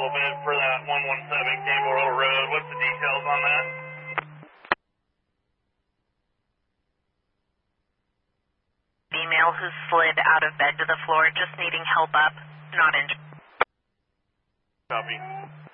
little bit for that 117 Cable Road. What's the details on that? Female who slid out of bed to the floor, just needing help up, not injured. Copy.